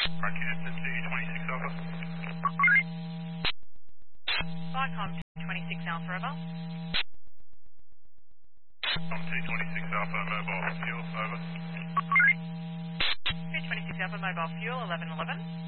Roger, distance 226 Alpha. Vicom 26 Alpha Ever. Com 226 Alpha, mobile fuel, over. 226 Alpha Mobile Fuel 1111.